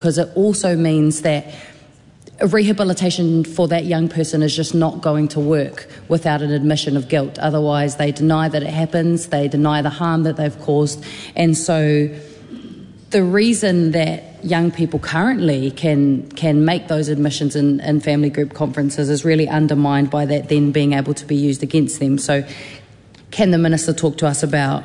because it also means that rehabilitation for that young person is just not going to work without an admission of guilt. Otherwise, they deny that it happens, they deny the harm that they've caused. And so the reason that young people currently can make those admissions in family group conferences is really undermined by that then being able to be used against them. So can the Minister talk to us about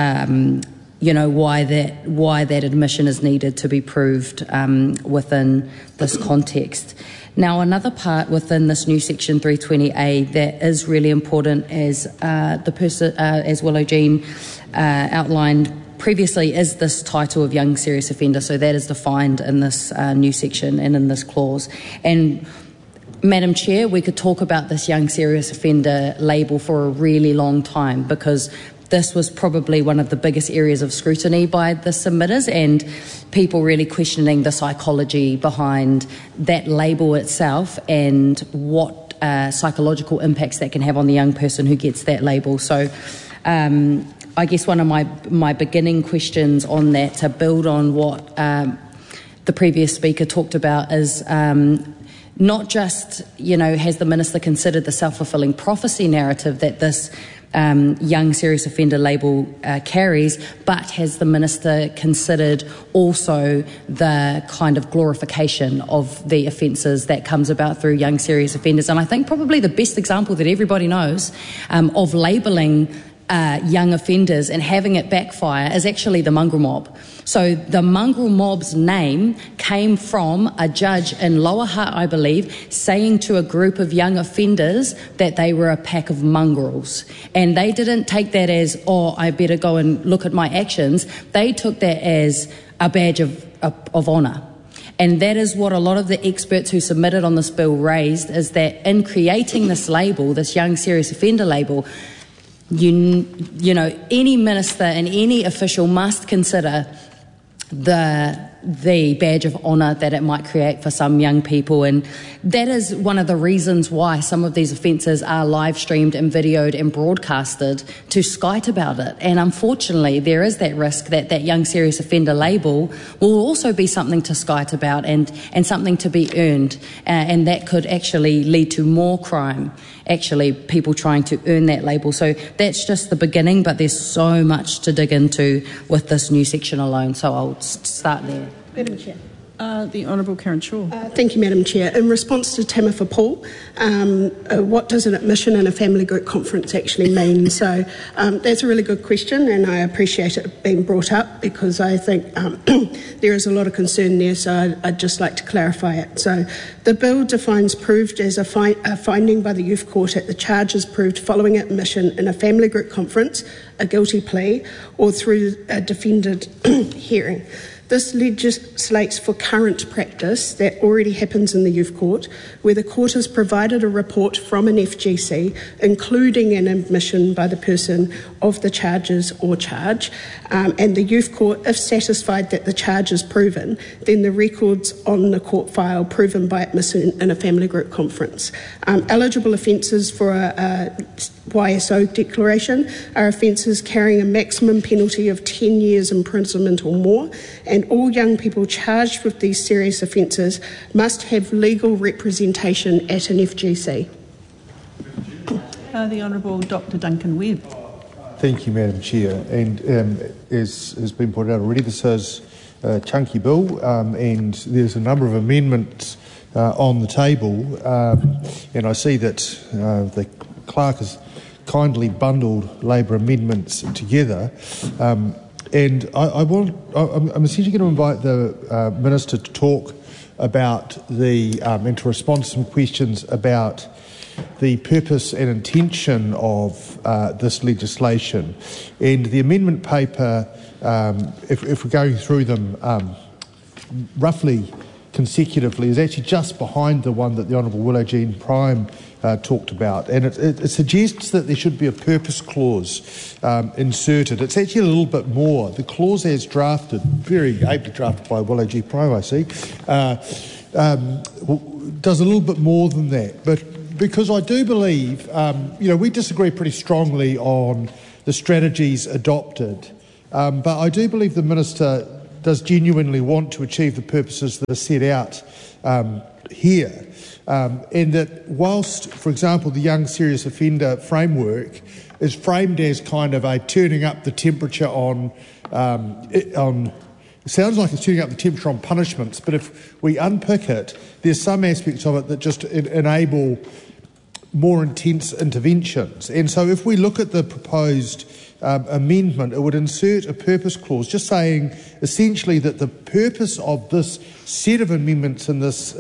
why that admission is needed to be proved within this context? Now, another part within this new Section 320A that is really important, as as Willow Jean outlined previously, is this title of young serious offender. So that is defined in this new section and in this clause. And Madam Chair, we could talk about this young serious offender label for a really long time, because this was probably one of the biggest areas of scrutiny by the submitters, and people really questioning the psychology behind that label itself and what psychological impacts that can have on the young person who gets that label. So I guess one of my beginning questions on that, to build on what the previous speaker talked about, is not just, has the Minister considered the self-fulfilling prophecy narrative that this young serious offender label carries, but has the Minister considered also the kind of glorification of the offences that comes about through young serious offenders? And I think probably the best example that everybody knows of labelling young offenders and having it backfire is actually the mongrel mob. So the mongrel mob's name came from a judge in Lower Hutt, I believe, saying to a group of young offenders that they were a pack of mongrels. And they didn't take that as, I better go and look at my actions. They took that as a badge of honour. And that is what a lot of the experts who submitted on this bill raised, is that in creating this label, this young serious offender label, any minister and any official must consider the badge of honour that it might create for some young people. And that is one of the reasons why some of these offences are live streamed and videoed and broadcasted to skite about it. And unfortunately, there is that risk that that young serious offender label will also be something to skite about and something to be earned. And that could actually lead to more crime, actually people trying to earn that label. So that's just the beginning, but there's so much to dig into with this new section alone. So I'll start there. Madam Chair. The Honourable Karen Shaw. Thank you, Madam Chair. In response to Tamifa Paul, what does an admission in a family group conference actually mean? So that's a really good question, and I appreciate it being brought up, because I think there is a lot of concern there, so I'd just like to clarify it. So the bill defines proved as a finding by the Youth Court at the charges proved following admission in a family group conference, a guilty plea, or through a defended hearing. This legislates for current practice that already happens in the Youth Court, where the court has provided a report from an FGC, including an admission by the person of the charges or charge, and the Youth Court, if satisfied that the charge is proven, then the records on the court file proven by admission in a family group conference. Eligible offences for a YSO declaration are offences carrying a maximum penalty of 10 years imprisonment or more, and all young people charged with these serious offences must have legal representation at an FGC. The Honourable Dr Duncan Webb. Thank you, Madam Chair. And as has been pointed out already, this is a chunky bill, and there's a number of amendments on the table, and I see that the clerk has kindly bundled Labor amendments together. And I'm essentially going to invite the Minister to talk about and to respond to some questions about the purpose and intention of this legislation. And the amendment paper, if we're going through them roughly consecutively, is actually just behind the one that the Honourable Willow Jean Prime talked about, and it suggests that there should be a purpose clause inserted. It's actually a little bit more. The clause as drafted, very ably drafted by Willow Jean Prime, I see, does a little bit more than that. But because I do believe, we disagree pretty strongly on the strategies adopted, but I do believe the Minister does genuinely want to achieve the purposes that are set out here. And that whilst, for example, the Young Serious Offender framework is framed as kind of a turning up the temperature on it sounds like it's turning up the temperature on punishments, but if we unpick it, there's some aspects of it that just enable more intense interventions. And so if we look at the proposed amendment, it would insert a purpose clause just saying essentially that the purpose of this set of amendments in this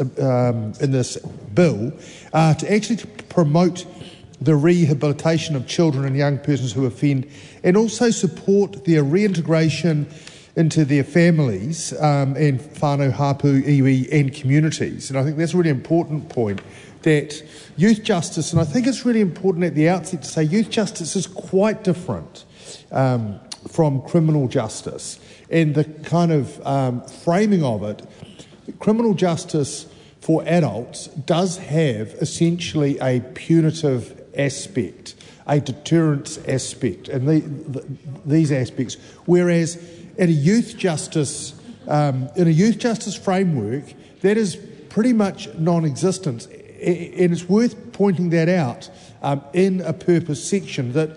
bill are to actually promote the rehabilitation of children and young persons who offend, and also support their reintegration into their families and whānau, hapu, iwi and communities. And I think that's a really important point, that youth justice, and I think it's really important at the outset to say youth justice is quite different from criminal justice. And the kind of framing of it, criminal justice for adults does have essentially a punitive aspect, a deterrence aspect, and these aspects, whereas in a youth justice framework, that is pretty much non-existent, and it's worth pointing that out in a purpose section, that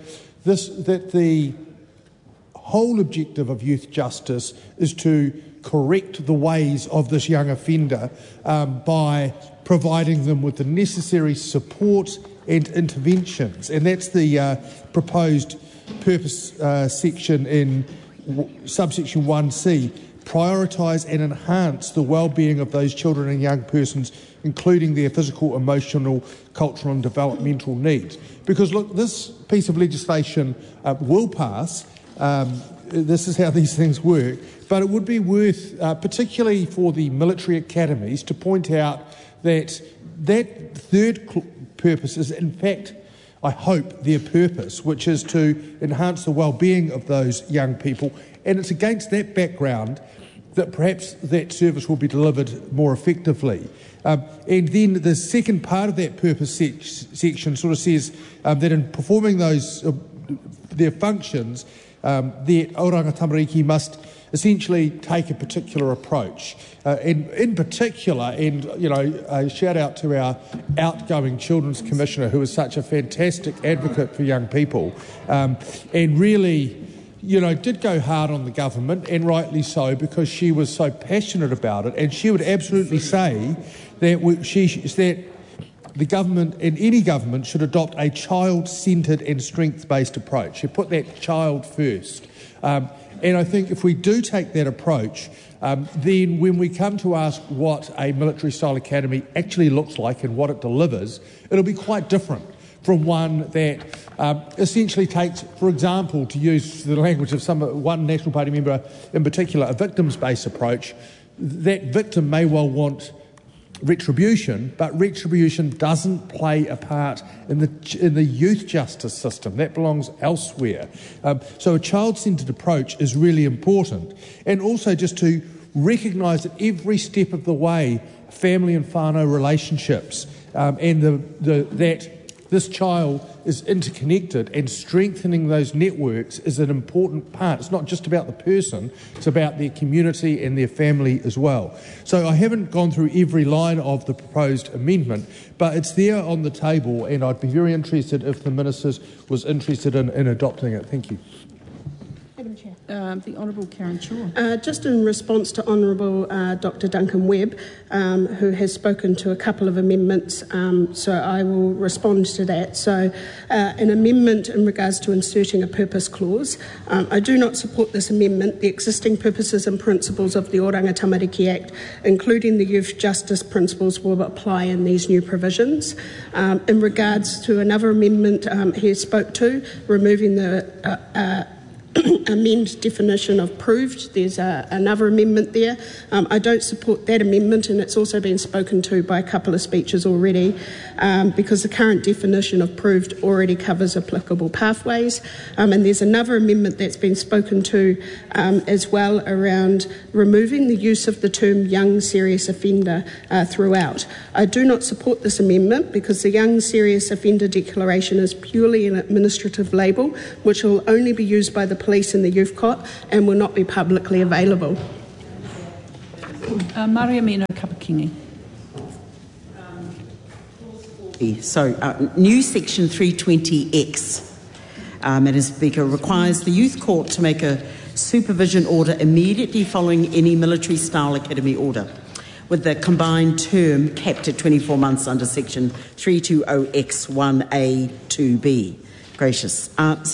the whole objective of youth justice is to correct the ways of this young offender by providing them with the necessary support and interventions, and that's the proposed purpose section in subsection 1C, prioritise and enhance the well-being of those children and young persons, including their physical, emotional, cultural and developmental needs. Because look, this piece of legislation will pass. This is how these things work. But it would be worth, particularly for the military academies, to point out that that third purpose is in fact, I hope, their purpose, which is to enhance the well-being of those young people. And it's against that background that perhaps that service will be delivered more effectively. And then the second part of that purpose section sort of says that in performing those their functions, the Oranga Tamariki must essentially take a particular approach. And in particular, and a shout out to our outgoing Children's Commissioner, who is such a fantastic advocate for young people, and really, did go hard on the government, and rightly so, because she was so passionate about it, and she would absolutely say that the government, and any government, should adopt a child-centred and strength-based approach. She put that child first. And I think if we do take that approach, then when we come to ask what a military-style academy actually looks like and what it delivers, it'll be quite different from one that essentially takes, for example, to use the language of one National Party member in particular, a victims-based approach. That victim may well want retribution, but retribution doesn't play a part in the youth justice system. That belongs elsewhere. So a child-centred approach is really important, and also just to recognise that every step of the way, family and whānau relationships, and that this child is interconnected, and strengthening those networks is an important part. It's not just about the person, it's about their community and their family as well. So I haven't gone through every line of the proposed amendment, but it's there on the table, and I'd be very interested if the Minister was interested in adopting it. Thank you. Madam Chair. The Honourable Karen Shaw. Just in response to Honourable Dr Duncan Webb, who has spoken to a couple of amendments, so I will respond to that. So an amendment in regards to inserting a purpose clause. I do not support this amendment. The existing purposes and principles of the Oranga Tamariki Act, including the youth justice principles, will apply in these new provisions. In regards to another amendment he spoke to, removing the amend definition of proved. There's another amendment there. I don't support that amendment, and it's also been spoken to by a couple of speeches already, because the current definition of proved already covers applicable pathways. And there's another amendment that's been spoken to as well around removing the use of the term young serious offender throughout. I do not support this amendment because the young serious offender declaration is purely an administrative label which will only be used by the police in the youth cot and will not be publicly available. Mariamina Kapakingi. So, new section 320X, Madam Speaker, requires the Youth Court to make a supervision order immediately following any military-style academy order, with the combined term capped at 24 months under section 320X1A2B. Gracious.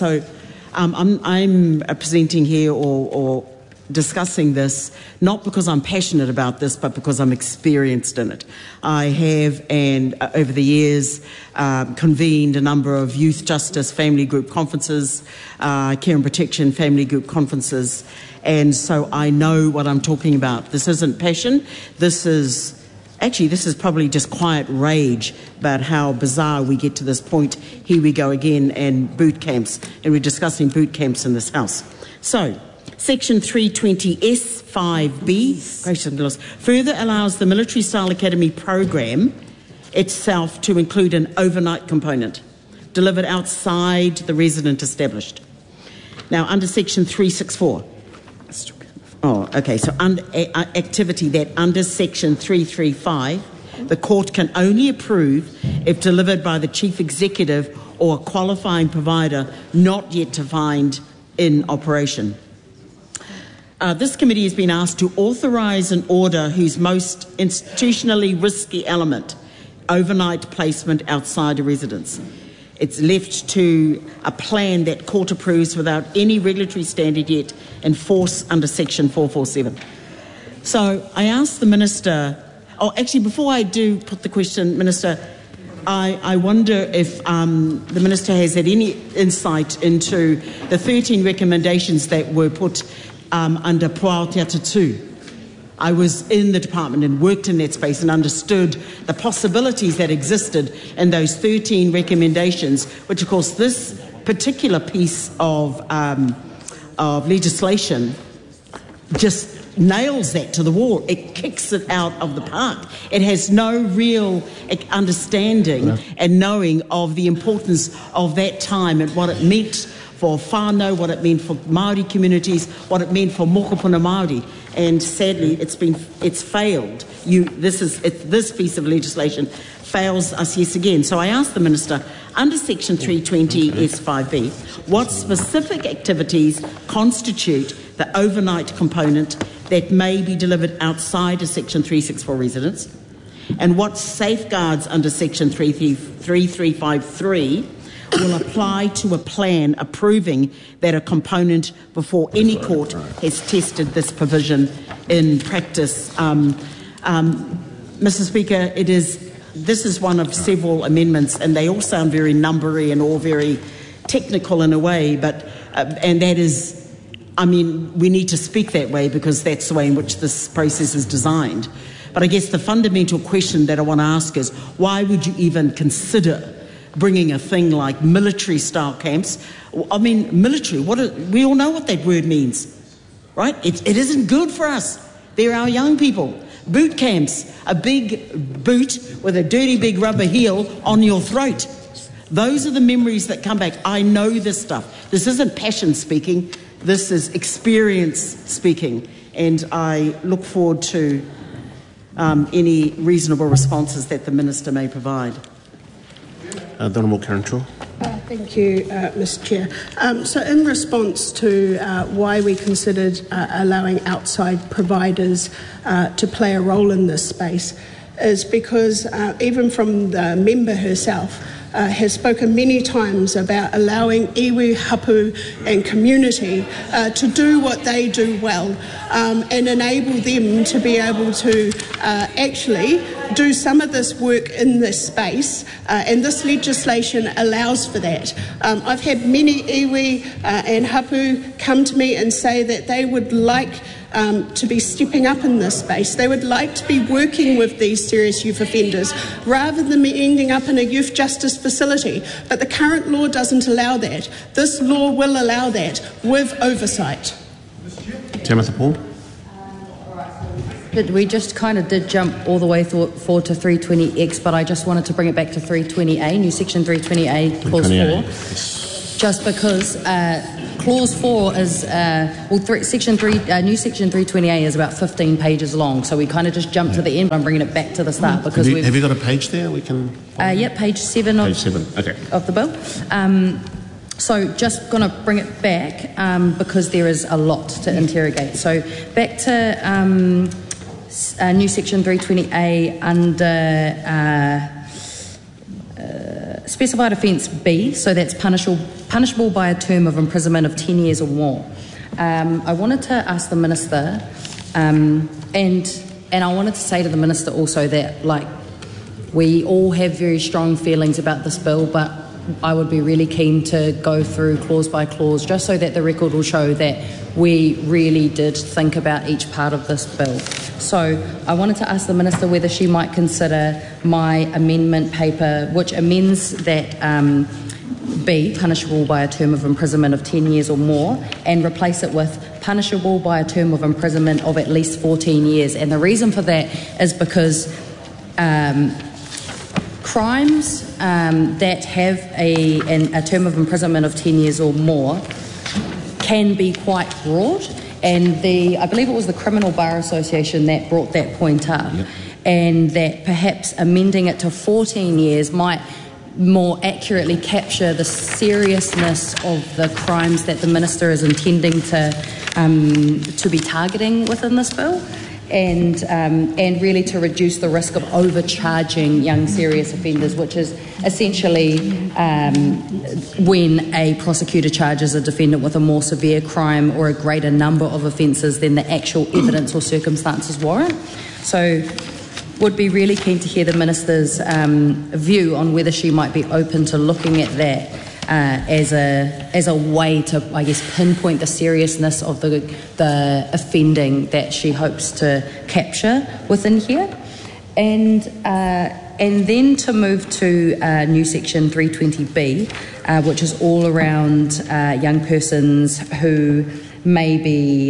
I'm presenting here or discussing this not because I'm passionate about this, but because I'm experienced in it. I have, and over the years, convened a number of youth justice family group conferences, care and protection family group conferences, and so I know what I'm talking about. This isn't passion. This is probably just quiet rage about how bizarre we get to this point. Here we go again, and boot camps, and we're discussing boot camps in this House. So, Section 320S5B further allows the Military Style Academy program itself to include an overnight component delivered outside the resident established. Now, under Section 364, activity that under Section 335, the court can only approve if delivered by the Chief Executive or a qualifying provider not yet defined in operation. This committee has been asked to authorise an order whose most institutionally risky element, overnight placement outside a residence. It's left to a plan that court approves without any regulatory standard yet in force under Section 447. So I asked the Minister, before I do put the question, Minister, I wonder if the Minister has had any insight into the 13 recommendations that were put under Puaoteata 2. I was in the department and worked in that space and understood the possibilities that existed in those 13 recommendations, which of course this particular piece of legislation just nails that to the wall. It kicks it out of the park. It has no real understanding and knowing of the importance of that time and what it meant for whānau, what it meant for Māori communities, what it meant for mokopuna Māori. And sadly, it's failed. This piece of legislation fails us yet again. So I asked the Minister, under Section 320 S5B, what specific activities constitute the overnight component that may be delivered outside a Section 364 residence, and what safeguards under Section 3353 will apply to a plan approving that a component before any court has tested this provision in practice. Mr. Speaker, this is one of several amendments, and they all sound very numbery and all very technical in a way, and that is, we need to speak that way because that's the way in which this process is designed. But I guess the fundamental question that I want to ask is, why would you even consider bringing a thing like military-style camps? Military, we all know what that word means, right? It isn't good for us. They're our young people. Boot camps, a big boot with a dirty big rubber heel on your throat. Those are the memories that come back. I know this stuff. This isn't passion speaking. This is experience speaking. And I look forward to any reasonable responses that the Minister may provide. The Honourable Karen Chua. Thank you, Mr. Chair. So in response to why we considered allowing outside providers to play a role in this space is because even from the member herself, has spoken many times about allowing iwi, hapu and community to do what they do well and enable them to be able to actually do some of this work in this space, and this legislation allows for that. I've had many iwi and hapu come to me and say that they would like to be stepping up in this space. They would like to be working with these serious youth offenders rather than ending up in a youth justice facility. But the current law doesn't allow that. This law will allow that with oversight. Timothy Paul. We just kind of did jump all the way forward to 320X, but I just wanted to bring it back to 320A, new section 320A, clause 4, just because Clause 4 is, Section 3, new Section 320A is about 15 pages long, so we kind of just jumped to the end. I'm bringing it back to the start because have you got a page there? We can. Page 7 Page 7. Okay. Of the bill. So just going to bring it back because there is a lot to interrogate. So back to new Section 320A under specified offence B, so that's punishable by a term of imprisonment of 10 years or more. I wanted to ask the Minister, and I wanted to say to the Minister also that, we all have very strong feelings about this bill, but I would be really keen to go through clause by clause just so that the record will show that we really did think about each part of this bill. So I wanted to ask the Minister whether she might consider my amendment paper, which amends that B, punishable by a term of imprisonment of 10 years or more, and replace it with punishable by a term of imprisonment of at least 14 years. And the reason for that is because crimes that have a term of imprisonment of 10 years or more can be quite broad, and I believe it was the Criminal Bar Association that brought that point up, and that perhaps amending it to 14 years might more accurately capture the seriousness of the crimes that the Minister is intending to be targeting within this bill. And really to reduce the risk of overcharging young serious offenders, which is essentially when a prosecutor charges a defendant with a more severe crime or a greater number of offences than the actual evidence or circumstances warrant. So would be really keen to hear the Minister's view on whether she might be open to looking at that as a way to, I guess, pinpoint the seriousness of the offending that she hopes to capture within here, and then to move to new Section 320B, which is all around young persons who may be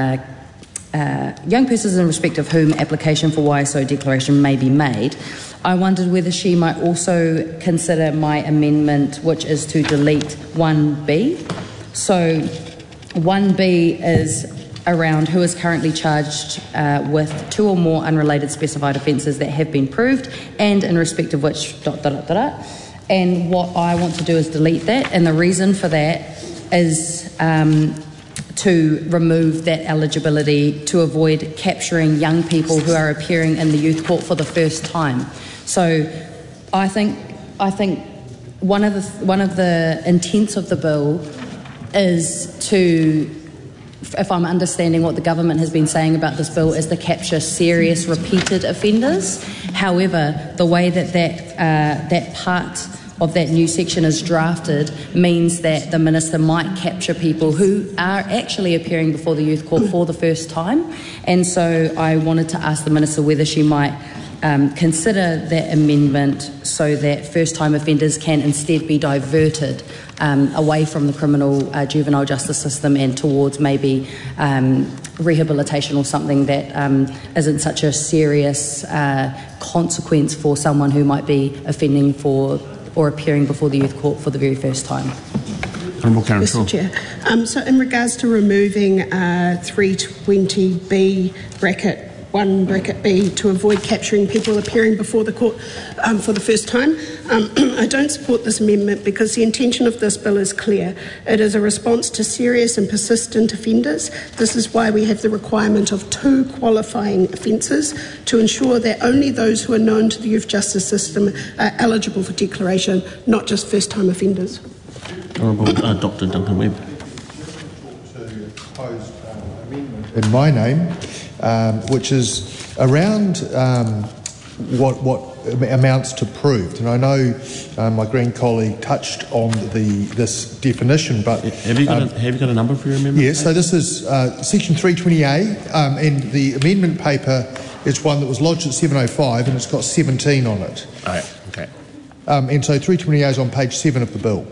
young persons in respect of whom application for YSO declaration may be made. I wondered whether she might also consider my amendment, which is to delete 1B. So 1B is around who is currently charged with 2 or more unrelated specified offences that have been proved, and in respect of which ... And what I want to do is delete that, and the reason for that is to remove that eligibility to avoid capturing young people who are appearing in the youth court for the first time. So I think one of the intents of the bill is to, if I'm understanding what the government has been saying about this bill, is to capture serious repeated offenders. However, the way that part of that new section is drafted means that the Minister might capture people who are actually appearing before the youth court for the first time. And so I wanted to ask the Minister whether she might consider that amendment so that first-time offenders can instead be diverted away from the criminal juvenile justice system and towards maybe rehabilitation or something that isn't such a serious consequence for someone who might be offending for or appearing before the youth court for the very first time. Honourable Karen Shaw. Mr. Chair. So in regards to removing 320B bracket 1 bracket B to avoid capturing people appearing before the court for the first time, I don't support this amendment because the intention of this bill is clear. It is a response to serious and persistent offenders. This is why we have the requirement of 2 qualifying offences to ensure that only those who are known to the youth justice system are eligible for declaration, not just first-time offenders. Honourable Dr. Duncan Webb. To propose amendment in my name, which is around what amounts to proved. And I know my Green colleague touched on this definition, but have you got a number for your amendment? Yes. So this is Section 320A, and the amendment paper is one that was lodged at 7:05, and it's got 17 on it. Oh, yeah. Okay. And so 320A is on page 7 of the bill.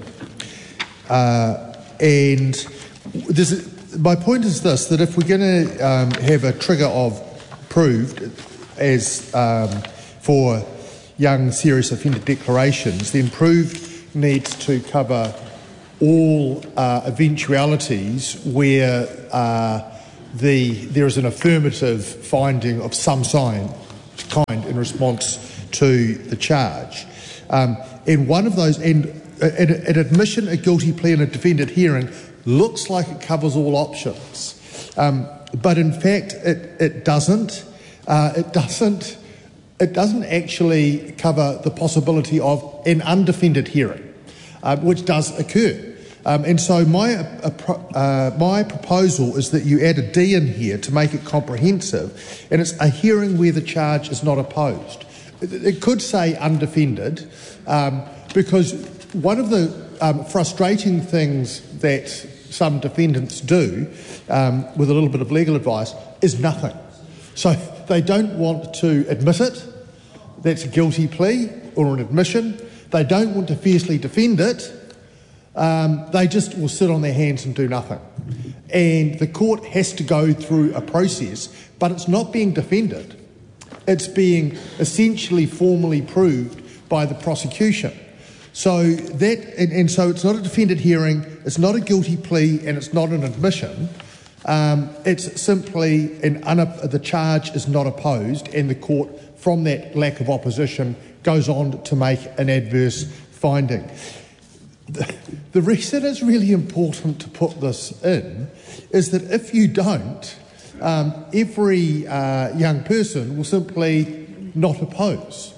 And my point is this, that if we're going to have a trigger of proved as for young serious offender declarations, then proved needs to cover all eventualities where there is an affirmative finding of some kind in response to the charge. And one of those, and an admission, a guilty plea and a defendant hearing looks like it covers all options. But in fact, it doesn't. It doesn't actually cover the possibility of an undefended hearing, which does occur. And so my proposal is that you add a D in here to make it comprehensive, and it's a hearing where the charge is not opposed. It could say undefended, because one of the frustrating things that some defendants do with a little bit of legal advice is nothing. So they don't want to admit it, that's a guilty plea or an admission. They don't want to fiercely defend it. They just will sit on their hands and do nothing. And the court has to go through a process, but it's not being defended. It's being essentially formally proved by the prosecution. So that, and so it's not a defended hearing, it's not a guilty plea, and it's not an admission. It's simply the charge is not opposed, and the court, from that lack of opposition, goes on to make an adverse finding. The reason it's really important to put this in is that if you don't, every young person will simply not oppose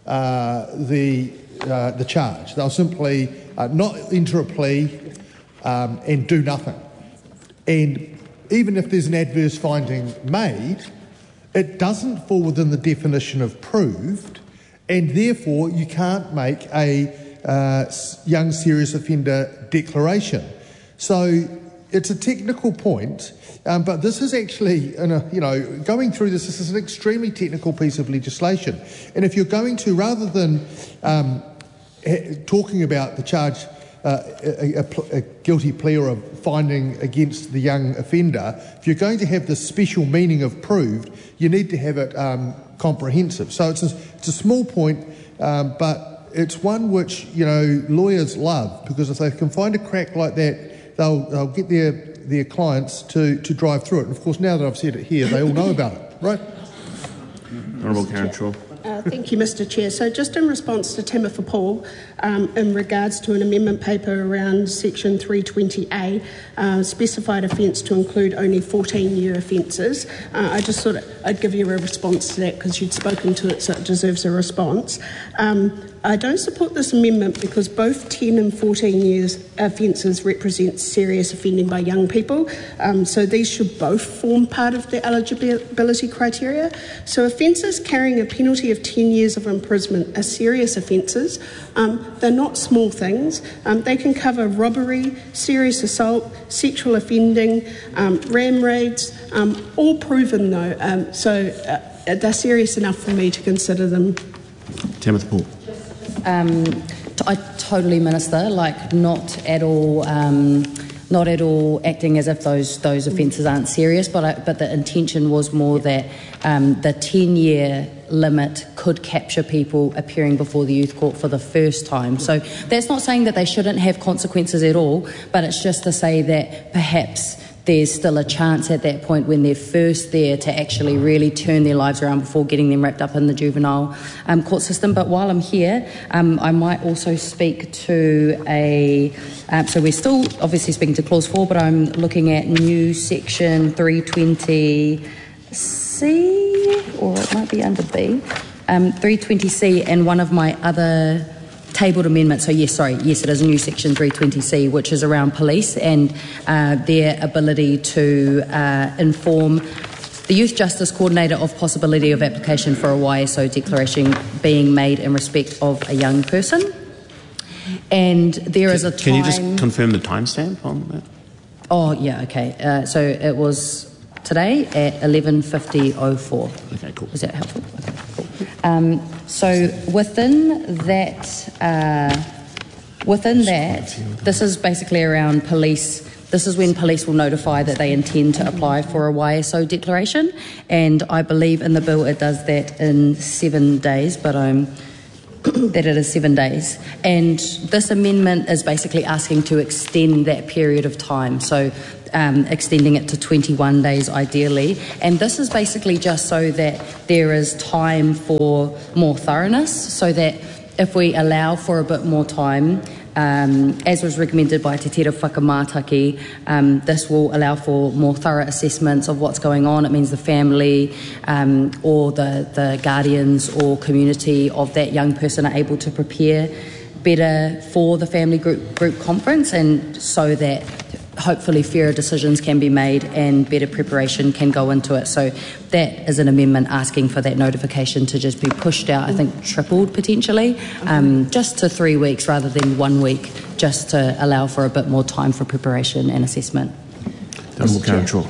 the charge. They'll simply not enter a plea and do nothing. And even if there's an adverse finding made, it doesn't fall within the definition of proved, and therefore you can't make a young serious offender declaration. So it's a technical point, but this is actually, going through this is an extremely technical piece of legislation. And if you're going to, rather than talking about the charge, a guilty plea or a finding against the young offender, if you're going to have the special meaning of proved, you need to have it comprehensive. So it's a small point, but it's one which, lawyers love, because if they can find a crack like that, they'll get their clients to drive through it. And of course, now that I've said it here, they all know about it, right? Honourable Karen Shaw. Thank you, Mr. Chair. So just in response to Timothy Paul, in regards to an amendment paper around section 320A, specified offence to include only 14-year offences, I just thought I'd give you a response to that because you'd spoken to it, so it deserves a response. I don't support this amendment because both 10 and 14 years offences represent serious offending by young people, so these should both form part of the eligibility criteria. So offences carrying a penalty of 10 years of imprisonment are serious offences. They're not small things. They can cover robbery, serious assault, sexual offending, ram raids, all proven though, so they're serious enough for me to consider them. Timothy Paul. I totally, Minister, not at all acting as if those offences aren't serious, but the intention was more that the 10-year limit could capture people appearing before the youth court for the first time. So that's not saying that they shouldn't have consequences at all, but it's just to say that perhaps there's still a chance at that point when they're first there to actually really turn their lives around before getting them wrapped up in the juvenile court system. But while I'm here, I might also speak to so we're still obviously speaking to Clause 4, but I'm looking at new section 320C, or it might be under B, 320C, and one of my other tabled amendments. So yes, it is a new section 320C, which is around police and their ability to inform the Youth Justice Coordinator of possibility of application for a YSO declaration being made in respect of a young person. And there is a time... Can you just confirm the timestamp on that? Oh, yeah, okay. So it was today at 11:50:04. Okay, cool. Is that helpful? Okay, cool. So within that, this is basically around police. This is when police will notify that they intend to apply for a YSO declaration, and I believe in the bill it does that in 7 days, but I'm that it is 7 days. And this amendment is basically asking to extend that period of time, so extending it to 21 days ideally. And this is basically just so that there is time for more thoroughness, so that if we allow for a bit more time, as was recommended by Te Tira Whakamātaki, this will allow for more thorough assessments of what's going on. It means the family or the guardians or community of that young person are able to prepare better for the family group conference, and so that hopefully fairer decisions can be made and better preparation can go into it. So that is an amendment asking for that notification to just be pushed out, I think tripled potentially, just to 3 weeks rather than 1 week, just to allow for a bit more time for preparation and assessment. Honourable Karen Shaw.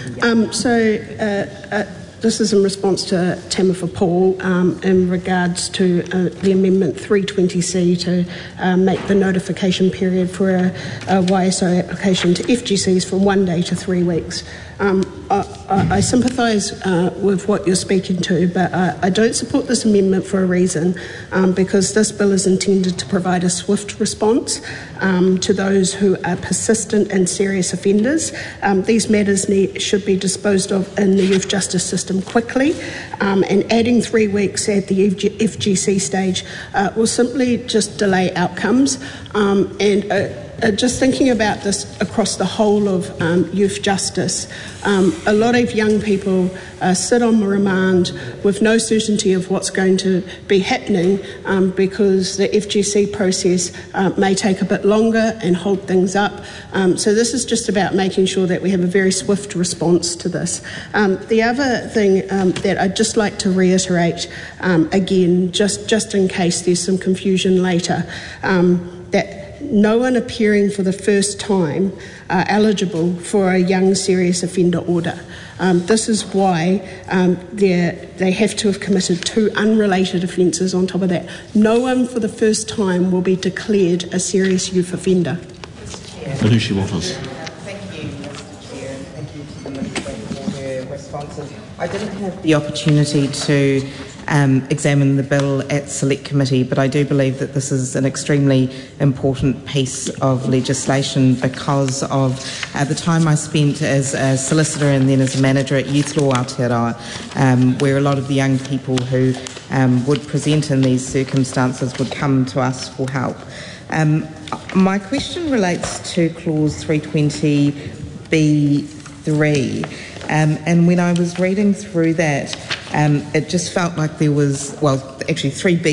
This is in response to Tamafa Paul in regards to the Amendment 320C to make the notification period for a YSO application to FGCs from 1 day to 3 weeks. I sympathise with what you're speaking to, but I don't support this amendment for a reason, because this bill is intended to provide a swift response to those who are persistent and serious offenders. These matters should be disposed of in the youth justice system quickly, and adding 3 weeks at the FGC stage will simply just delay outcomes. Just thinking about this across the whole of youth justice, a lot of young people sit on remand with no certainty of what's going to be happening, because the FGC process may take a bit longer and hold things up. So this is just about making sure that we have a very swift response to this. The other thing that I'd just like to reiterate again, just in case there's some confusion later, that no one appearing for the first time are eligible for a young serious offender order. This is why they have to have committed 2 unrelated offences on top of that. No one for the first time will be declared a serious youth offender. Anushi Waters. Thank you, Mr. Chair, and thank you to the Minister for her responses. I didn't have the opportunity to examine the bill at Select Committee, but I do believe that this is an extremely important piece of legislation because of the time I spent as a solicitor and then as a manager at Youth Law Aotearoa, where a lot of the young people who would present in these circumstances would come to us for help. My question relates to Clause 320B3, and when I was reading through that, it just felt like there was, actually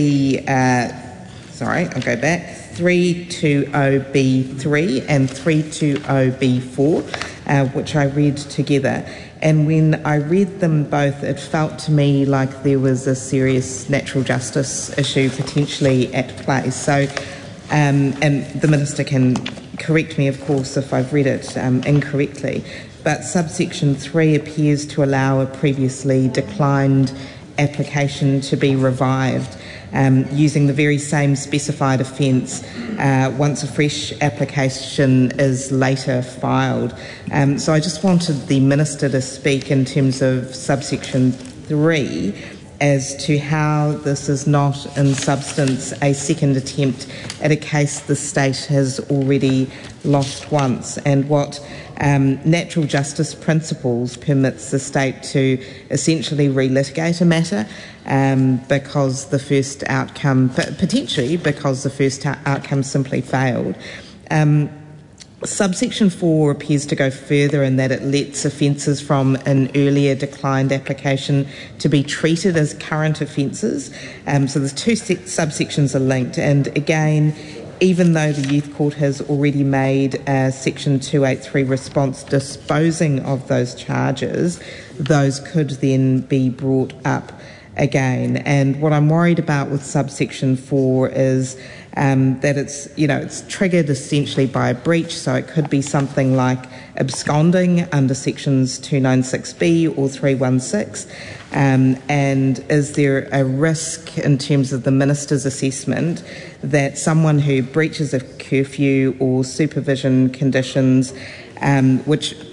320B3 and 320B4, which I read together. And when I read them both, it felt to me like there was a serious natural justice issue potentially at play. So, and the Minister can correct me, of course, if I've read it incorrectly, but subsection 3 appears to allow a previously declined application to be revived using the very same specified offence once a fresh application is later filed. So I just wanted the Minister to speak in terms of subsection 3 as to how this is not in substance a second attempt at a case the state has already lost once, and what natural justice principles permits the state to essentially relitigate a matter because the first outcome, potentially because the first outcome simply failed. Subsection 4 appears to go further in that it lets offences from an earlier declined application to be treated as current offences. So there's 2 subsections are linked, and again, even though the Youth Court has already made a Section 283 response disposing of those charges, those could then be brought up again. And what I'm worried about with subsection 4 is that it's triggered essentially by a breach, so it could be something like absconding under sections 296B or 316. And is there a risk in terms of the Minister's assessment that someone who breaches a curfew or supervision conditions, which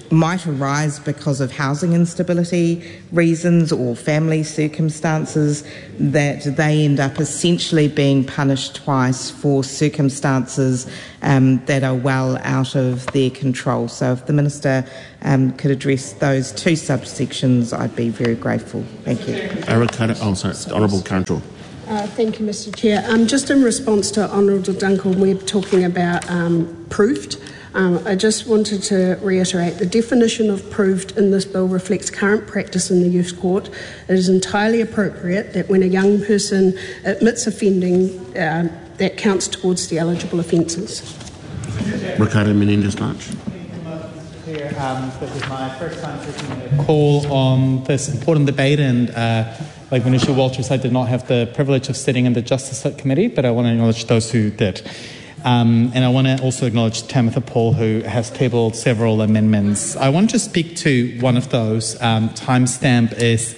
might arise because of housing instability reasons or family circumstances, that they end up essentially being punished twice for circumstances that are well out of their control. So if the Minister could address those two subsections, I'd be very grateful. Thank you. Honourable Karen Shaw. Thank you, Mr Chair. Just in response to Honourable Duncan Webb talking about proved, I just wanted to reiterate the definition of proved in this bill reflects current practice in the youth court. It is entirely appropriate that when a young person admits offending, that counts towards the eligible offences. Ricardo Menendez-March. This is my first time taking a call on this important debate, and like Venetia Walters, I did not have the privilege of sitting in the Justice Subcommittee, but I want to acknowledge those who did. And I want to also acknowledge Tamitha Paul, who has tabled several amendments. I want to speak to one of those. Timestamp is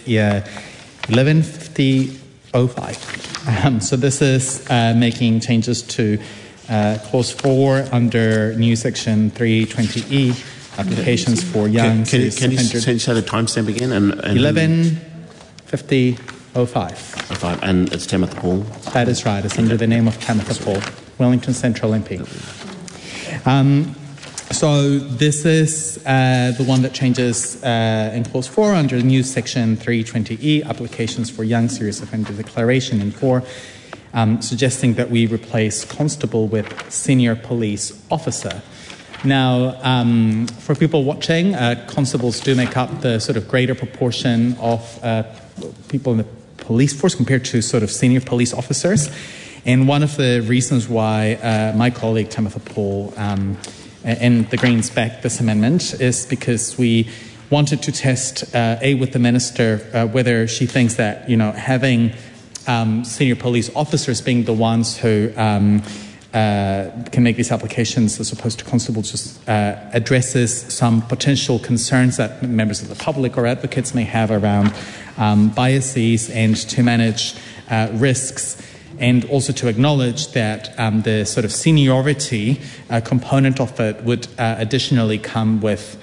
11:50:05. So this is making changes to Clause 4 under new Section 320E, applications for young... Can you say the timestamp again? 11:50:05. And it's Tamitha Paul? That is right. It's under the name of Tamitha Paul, Wellington Central MP. So this is the one that changes in Clause 4 under the new Section 320E, applications for young serious offender declaration in 4, suggesting that we replace constable with senior police officer. Now, for people watching, constables do make up the sort of greater proportion of people in the police force compared to sort of senior police officers. And one of the reasons why my colleague Tamitha Paul and the Greens backed this amendment is because we wanted to test, with the Minister, whether she thinks that, having senior police officers being the ones who can make these applications as opposed to constables just addresses some potential concerns that members of the public or advocates may have around biases, and to manage risks, and also to acknowledge that the sort of seniority component of it would additionally come with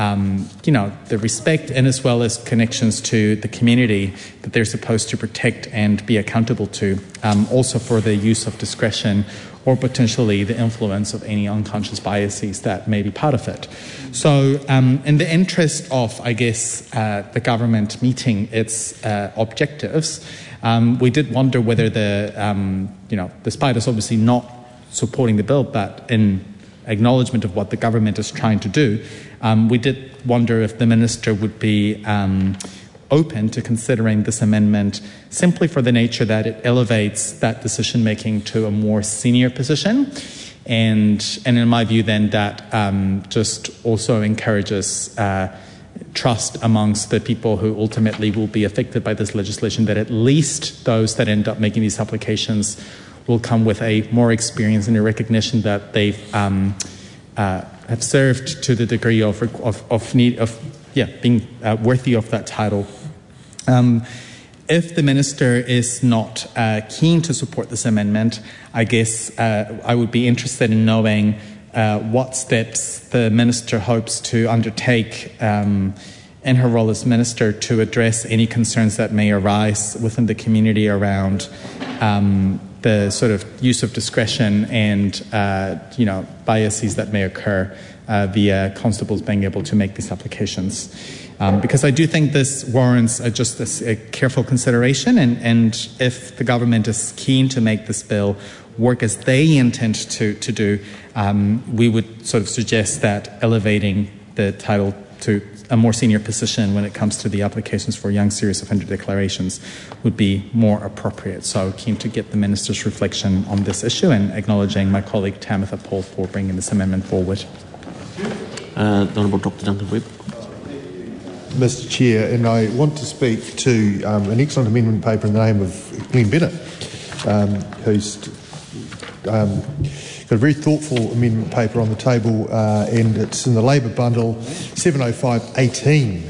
the respect and as well as connections to the community that they're supposed to protect and be accountable to, also for the use of discretion or potentially the influence of any unconscious biases that may be part of it. So in the interest of, I guess, the government meeting its objectives, we did wonder whether despite us obviously not supporting the bill, but in acknowledgement of what the government is trying to do, we did wonder if the Minister would be open to considering this amendment simply for the nature that it elevates that decision-making to a more senior position. And in my view, then, that just also encourages trust amongst the people who ultimately will be affected by this legislation, that at least those that end up making these applications will come with a more experience and a recognition that they've have served to the degree of being worthy of that title. If the Minister is not keen to support this amendment, I guess I would be interested in knowing what steps the Minister hopes to undertake in her role as Minister to address any concerns that may arise within the community around the sort of use of discretion and biases that may occur via constables being able to make these applications. Because I do think this warrants just a careful consideration, and if the government is keen to make this bill work as they intend to do, we would sort of suggest that elevating the title to a more senior position when it comes to the applications for young serious offender declarations would be more appropriate. So keen to get the Minister's reflection on this issue, and acknowledging my colleague Tamitha Paul for bringing this amendment forward. The Honourable Dr. Duncan Webb. Mr Chair, and I want to speak to an excellent amendment paper in the name of Glenn Bennett, who's got a very thoughtful amendment paper on the table, and it's in the Labour bundle 70518.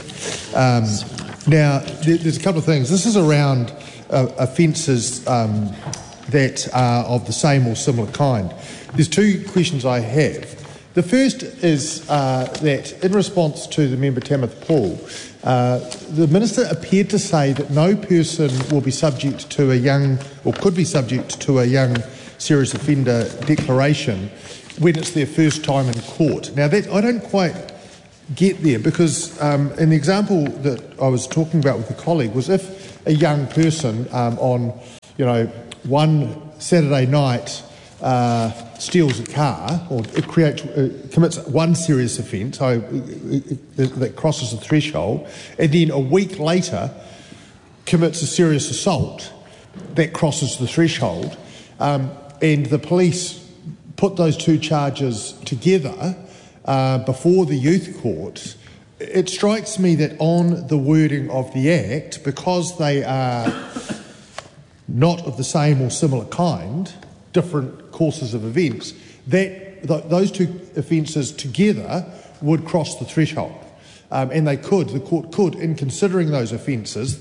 Now, there's a couple of things. This is around offences that are of the same or similar kind. There's two questions I have. The first is that in response to the member Tamitha Paul, the Minister appeared to say that no person will be subject to a young, or could be subject to a young serious offender declaration when it's their first time in court. Now, that I don't quite get there, because in the example that I was talking about with a colleague was if a young person on, one Saturday night steals a car or commits one serious offence that crosses the threshold, and then a week later commits a serious assault that crosses the threshold, and the police put those two charges together before the youth court, it strikes me that on the wording of the Act, because they are not of the same or similar kind, different courses of events, that those two offences together would cross the threshold. And the court could, in considering those offences,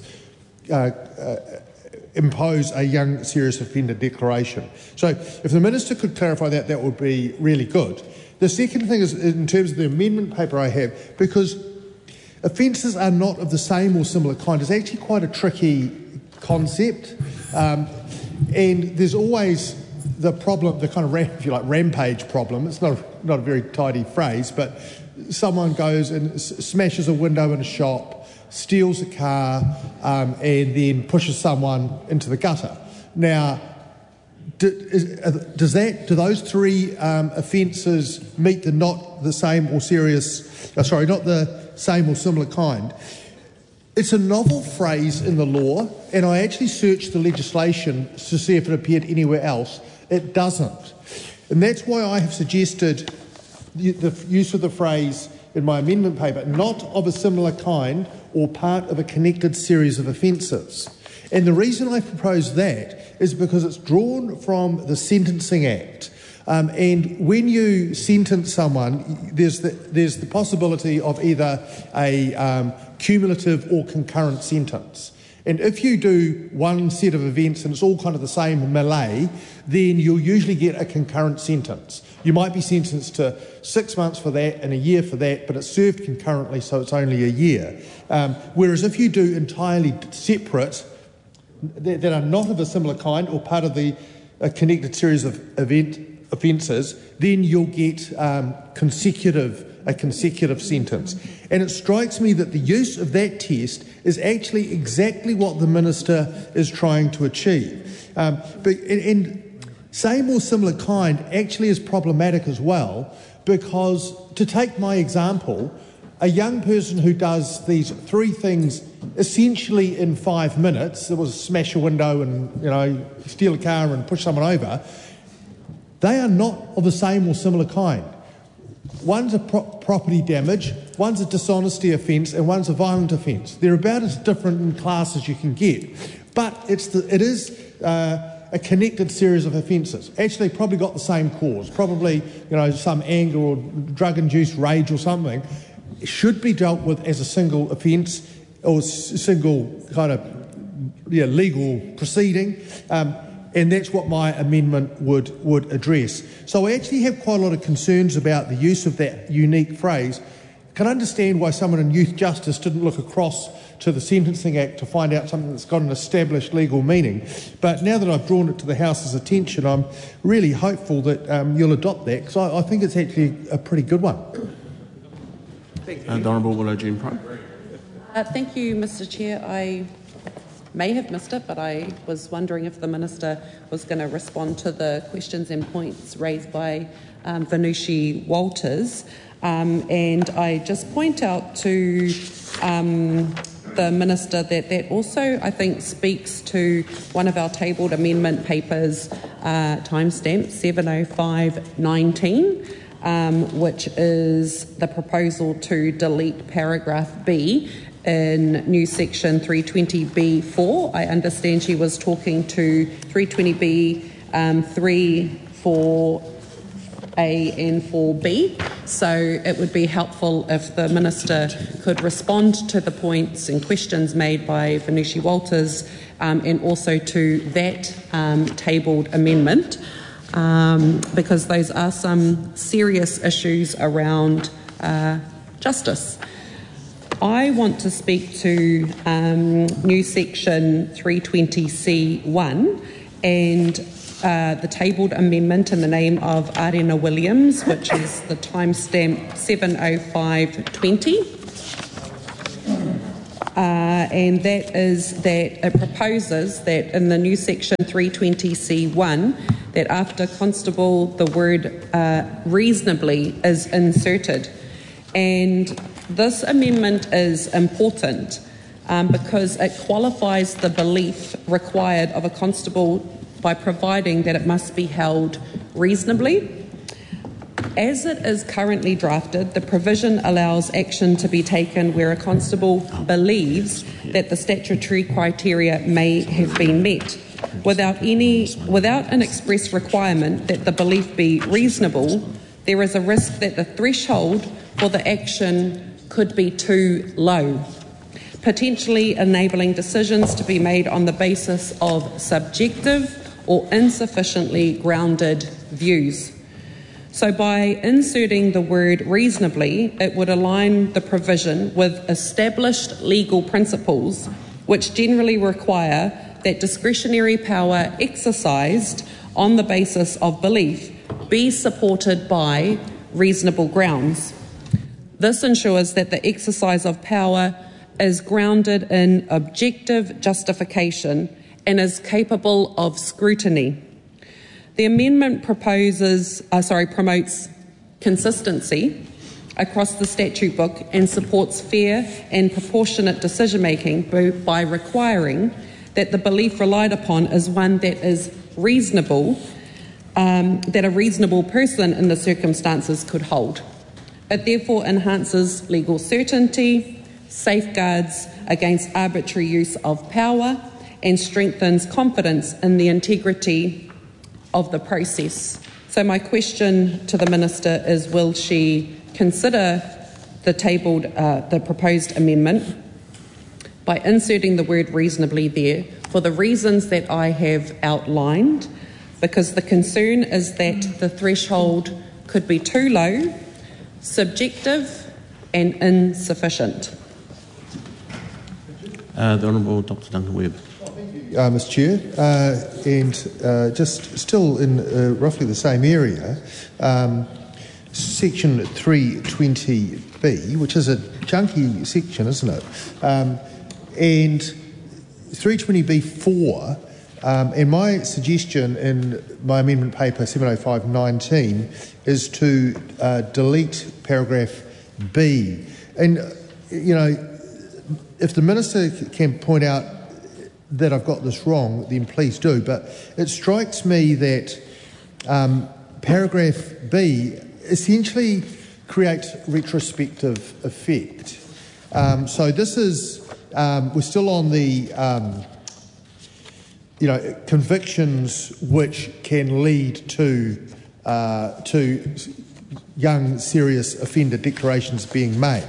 impose a young serious offender declaration. So if the Minister could clarify that, that would be really good. The second thing is in terms of the amendment paper I have, because offences are not of the same or similar kind, it's actually quite a tricky concept. And there's always the problem, the kind of, if you like, rampage problem. It's not a very tidy phrase, but someone goes and smashes a window in a shop, steals a car, and then pushes someone into the gutter. Now, do those three offences meet not the same or similar kind? It's a novel phrase in the law, and I actually searched the legislation to see if it appeared anywhere else. It doesn't. And that's why I have suggested the use of the phrase in my amendment paper, not of a similar kind or part of a connected series of offences. And the reason I propose that is because it's drawn from the Sentencing Act. And when you sentence someone, there's the possibility of either a cumulative or concurrent sentence. And if you do one set of events and it's all kind of the same melee, then you'll usually get a concurrent sentence. You might be sentenced to 6 months for that and a year for that, but it's served concurrently, so it's only a year. Whereas if you do entirely separate, that are not of a similar kind or part of a connected series of offences, then you'll get a consecutive sentence. And it strikes me that the use of that test is actually exactly what the Minister is trying to achieve. And same or similar kind actually is problematic as well, because, to take my example, a young person who does these three things essentially in 5 minutes, it was smash a window and steal a car and push someone over, they are not of the same or similar kind. One's a property damage, one's a dishonesty offence, and one's a violent offence. They're about as different in class as you can get, but it is a connected series of offences. Actually, probably got the same cause, probably some anger or drug-induced rage or something. It should be dealt with as a single offence or single kind of legal proceeding. And that's what my amendment would address. So I actually have quite a lot of concerns about the use of that unique phrase. I can understand why someone in youth justice didn't look across to the Sentencing Act to find out something that's got an established legal meaning. But now that I've drawn it to the House's attention, I'm really hopeful that you'll adopt that, because I think it's actually a pretty good one. The Honourable Willow Jean Prime. Thank you, Mr. Chair. I may have missed it, but I was wondering if the Minister was going to respond to the questions and points raised by Venushi Walters. And I just point out to the Minister that also, I think, speaks to one of our tabled amendment papers, timestamp 70519, which is the proposal to delete paragraph B in new section 320B4. I understand she was talking to 320B 3, 4A and 4B. So it would be helpful if the Minister could respond to the points and questions made by Venushi Walters and also to that tabled amendment. because those are some serious issues around justice. I want to speak to new section 320C1 and the tabled amendment in the name of Arena Williams, which is the timestamp 7:05:20. And that is that it proposes that in the new section 320C1 that after constable the word reasonably is inserted. And this amendment is important because it qualifies the belief required of a constable by providing that it must be held reasonably. As it is currently drafted, the provision allows action to be taken where a constable believes that the statutory criteria may have been met, without an express requirement that the belief be reasonable. There is a risk that the threshold for the action could be too low, potentially enabling decisions to be made on the basis of subjective or insufficiently grounded views. So by inserting the word reasonably, it would align the provision with established legal principles which generally require that discretionary power exercised on the basis of belief be supported by reasonable grounds. This ensures that the exercise of power is grounded in objective justification and is capable of scrutiny. The amendment promotes consistency across the statute book and supports fair and proportionate decision-making by requiring that the belief relied upon is one that is reasonable, that a reasonable person in the circumstances could hold. It therefore enhances legal certainty, safeguards against arbitrary use of power, and strengthens confidence in the integrity of the process. So my question to the Minister is, will she consider the proposed amendment by inserting the word reasonably there for the reasons that I have outlined, because the concern is that the threshold could be too low, subjective and insufficient. The Honourable Dr Duncan Webb. Mr Chair, and just still in roughly the same area, section 320B, which is a chunky section, isn't it? And 320B4, and my suggestion in my amendment paper 70519 is to delete paragraph B. And, you know, if the Minister can point out that I've got this wrong, then please do. But it strikes me that paragraph B essentially creates retrospective effect. So this is, we're still on the, convictions which can lead to young serious offender declarations being made.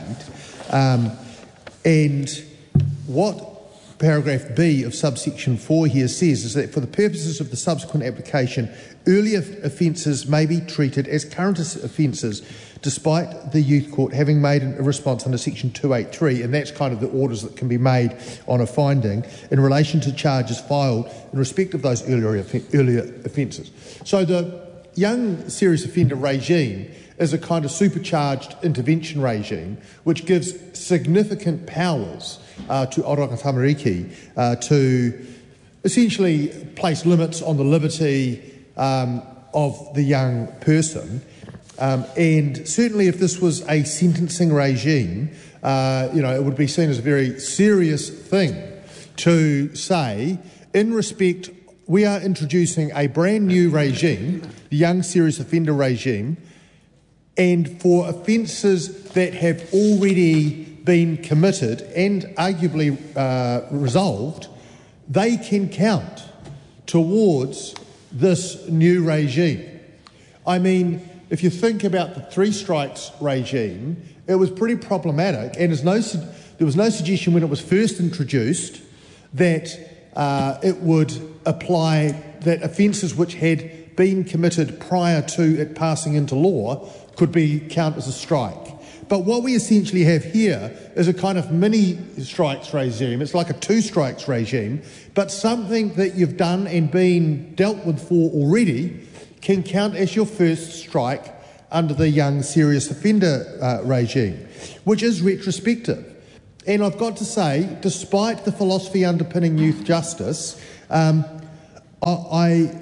And what paragraph B of subsection 4 here says is that for the purposes of the subsequent application, earlier offences may be treated as current offences despite the youth court having made a response under section 283, and that's kind of the orders that can be made on a finding in relation to charges filed in respect of those earlier offences. So the young serious offender regime is a kind of supercharged intervention regime which gives significant powers to Ōranga Tamariki to essentially place limits on the liberty of the young person. And certainly if this was a sentencing regime, it would be seen as a very serious thing to say, in respect, we are introducing a brand new regime, the young serious offender regime, and for offences that have already been committed and arguably resolved, they can count towards this new regime. I mean, if you think about the three strikes regime, it was pretty problematic, and there was no suggestion when it was first introduced that it would apply, that offences which had been committed prior to it passing into law could count as a strike. But what we essentially have here is a kind of mini strikes regime. It's like a 2 strikes regime, but something that you've done and been dealt with for already can count as your first strike under the young serious offender regime, which is retrospective. And I've got to say, despite the philosophy underpinning youth justice, I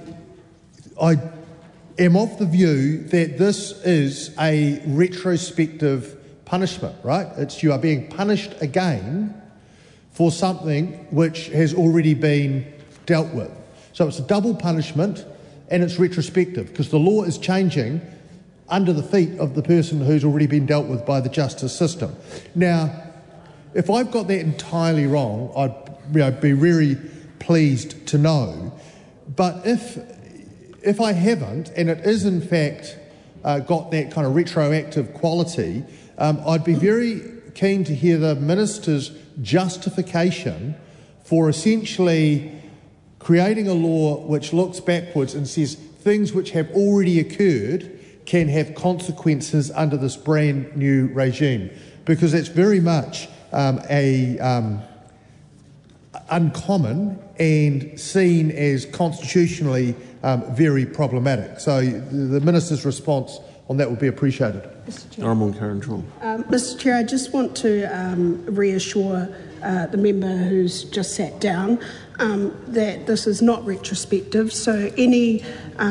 am of the view that this is a retrospective punishment, right? You are being punished again for something which has already been dealt with. So it's a double punishment and it's retrospective because the law is changing under the feet of the person who's already been dealt with by the justice system. Now, if I've got that entirely wrong, I'd be very pleased to know. But if I haven't, and it is in fact got that kind of retroactive quality, I'd be very keen to hear the Minister's justification for essentially creating a law which looks backwards and says things which have already occurred can have consequences under this brand new regime, because it's very much uncommon and seen as constitutionally very problematic. So the Minister's response on that would be appreciated. Honourable Karen Chong. Mr Chair, I just want to reassure the member who's just sat down that this is not retrospective, so any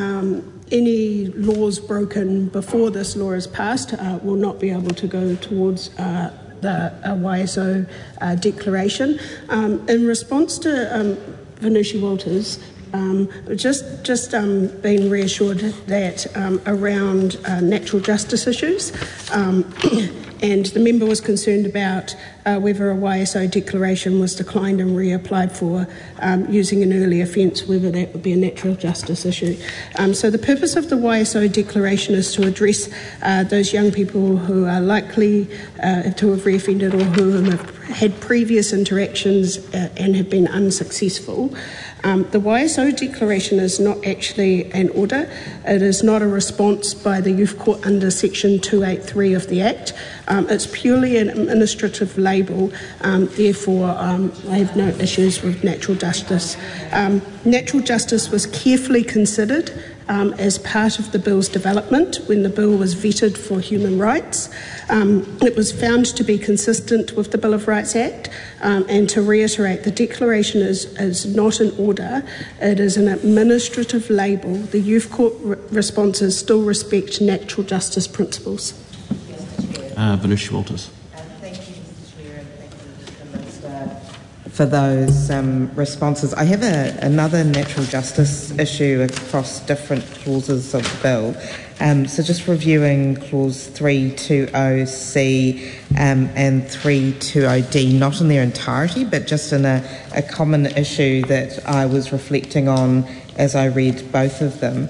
laws broken before this law is passed will not be able to go towards the YSO declaration. In response to Venushi Walters, just being reassured that around natural justice issues, and the member was concerned about whether a YSO declaration was declined and reapplied for using an early offence, whether that would be a natural justice issue. So the purpose of the YSO declaration is to address those young people who are likely to have reoffended or who have had previous interactions and have been unsuccessful. The YSO declaration is not actually an order. It is not a response by the Youth Court under Section 283 of the Act. It's purely an administrative label, therefore I have no issues with natural justice. Natural justice was carefully considered as part of the bill's development when the bill was vetted for human rights. It was found to be consistent with the Bill of Rights Act, and to reiterate, the declaration is not an order, it is an administrative label. The Youth Court responses still respect natural justice principles. Venushi Walters. Thank you, Mr Chair, and thank you, the Minister, for those responses. I have another natural justice issue across different clauses of the bill. So just reviewing clause 320C and 320D, not in their entirety, but just in a common issue that I was reflecting on as I read both of them.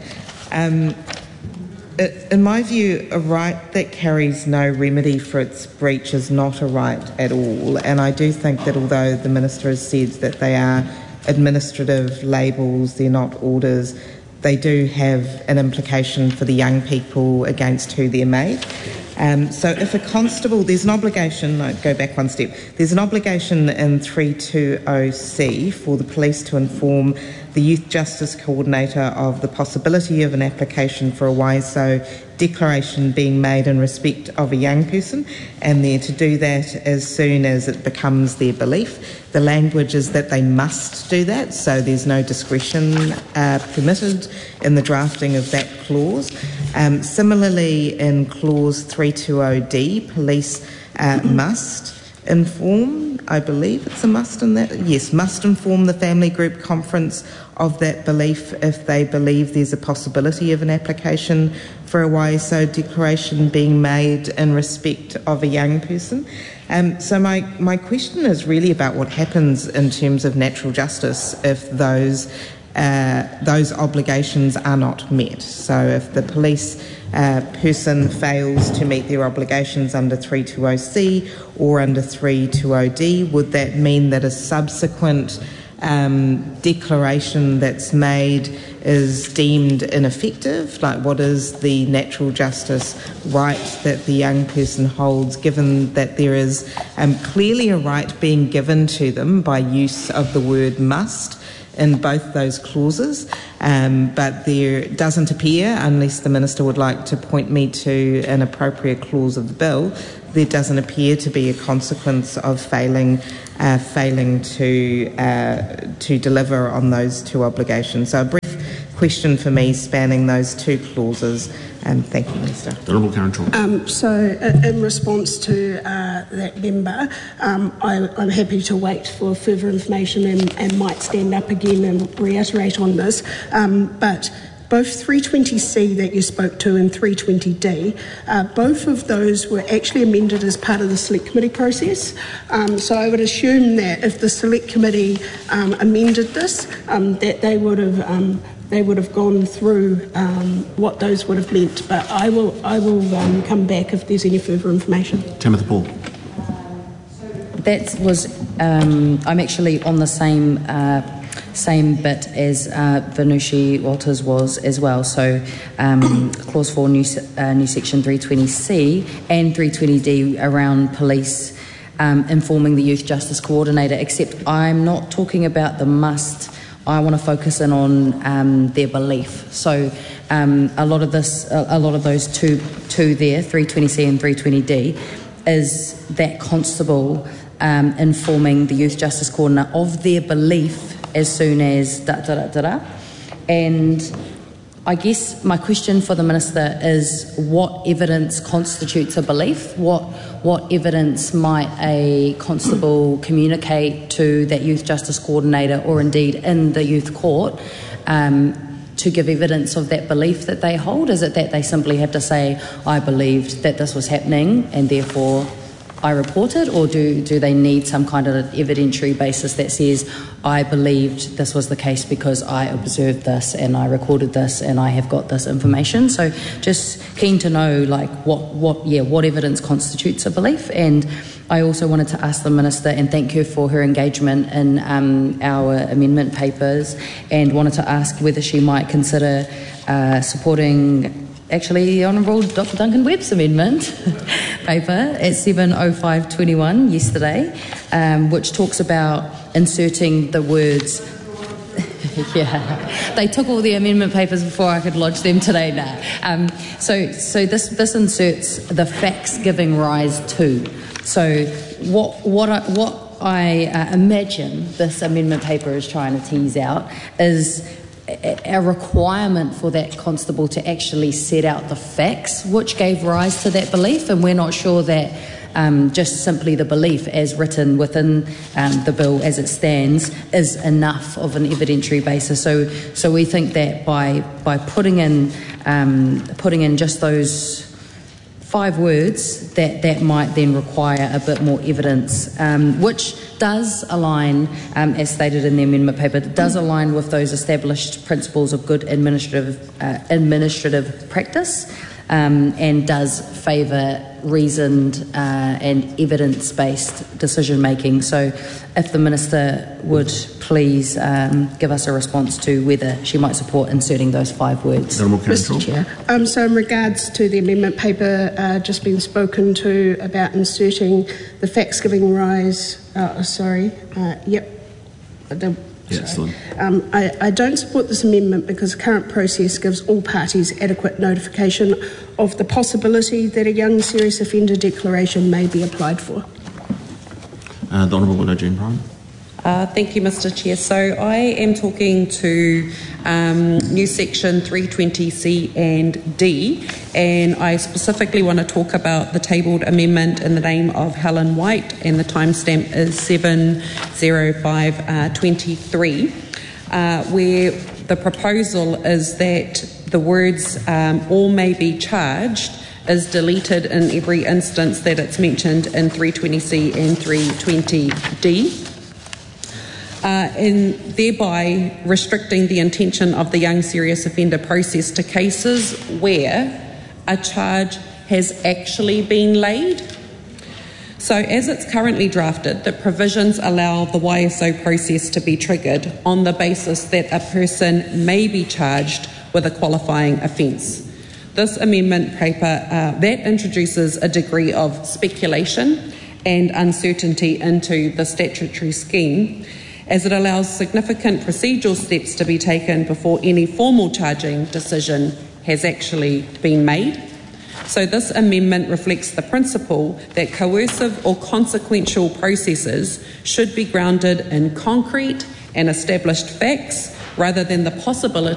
In my view, a right that carries no remedy for its breach is not a right at all. And I do think that although the Minister has said that they are administrative labels, they're not orders, they do have an implication for the young people against who they're made. So if a constable, there's an obligation, I'd go back one step, there's an obligation in 320C for the police to inform the Youth Justice Coordinator of the possibility of an application for a YSO declaration being made in respect of a young person, and they're to do that as soon as it becomes their belief. The language is that they must do that, so there's no discretion permitted in the drafting of that clause. Similarly, in clause 320D, police must inform, I believe it's a must in that, yes, must inform the family group conference of that belief if they believe there's a possibility of an application for a YSO declaration being made in respect of a young person. So my question is really about what happens in terms of natural justice if those obligations are not met. So if the police person fails to meet their obligations under 320C or under 320D, would that mean that a subsequent declaration that's made is deemed ineffective? Like, what is the natural justice right that the young person holds, given that there is clearly a right being given to them by use of the word must in both those clauses, but there doesn't appear, unless the Minister would like to point me to an appropriate clause of the bill, there doesn't appear to be a consequence of failing to deliver on those two obligations. So a brief question for me spanning those two clauses. Thank you, Minister. Honourable Karen Chong. So in response to that member, I'm happy to wait for further information and might stand up again and reiterate on this. But both 320C that you spoke to and 320D, both of those were actually amended as part of the Select Committee process. So I would assume that if the Select Committee amended this, that they would have gone through what those would have meant. But I will come back if there's any further information. Timothy Paul. That was I'm actually on the same bit as Venushi Walters was as well. So clause 4, new section 320C and 320D around police informing the Youth Justice Coordinator, except I'm not talking about the must. I want to focus in on their belief. So a lot of those two there, 320C and 320D, is that constable informing the Youth Justice Coordinator of their belief as soon as da-da-da-da-da. And I guess my question for the Minister is, what evidence constitutes a belief? What evidence might a constable communicate to that Youth Justice Coordinator, or indeed in the youth court, to give evidence of that belief that they hold? Is it that they simply have to say, I believed that this was happening and therefore I reported, or do they need some kind of evidentiary basis that says, I believed this was the case because I observed this and I recorded this and I have got this information? So just keen to know, like, what evidence constitutes a belief. And I also wanted to ask the Minister, and thank her for her engagement in our amendment papers, and wanted to ask whether she might consider supporting actually the Honourable Dr Duncan Webb's amendment paper at 7:05:21 yesterday, which talks about inserting the words. Yeah, they took all the amendment papers before I could lodge them today now. So this inserts the facts giving rise to. So what I imagine this amendment paper is trying to tease out is a requirement for that constable to actually set out the facts which gave rise to that belief, and we're not sure that just simply the belief as written within the bill as it stands is enough of an evidentiary basis. So we think that by putting in just those 5 words, that might then require a bit more evidence, which does align, as stated in the amendment paper, does align with those established principles of good administrative practice, and does favour reasoned and evidence-based decision-making. So if the Minister would please give us a response to whether she might support inserting those 5 words. Mr Chair. So in regards to the amendment paper just been spoken to about inserting the facts giving rise, I don't support this amendment because the current process gives all parties adequate notification of the possibility that a young serious offender declaration may be applied for. The Honourable Willow Jean Prime. Thank you, Mr Chair. So I am talking to new section 320C and D, and I specifically want to talk about the tabled amendment in the name of Helen White, and the timestamp is 7:05:23, where the proposal is that the words "or may be charged" is deleted in every instance that it's mentioned in 320C and 320D. And thereby restricting the intention of the young serious offender process to cases where a charge has actually been laid. So as it's currently drafted, the provisions allow the YSO process to be triggered on the basis that a person may be charged with a qualifying offence. This amendment paper that introduces a degree of speculation and uncertainty into the statutory scheme, as it allows significant procedural steps to be taken before any formal charging decision has actually been made. So this amendment reflects the principle that coercive or consequential processes should be grounded in concrete and established facts rather than the possibility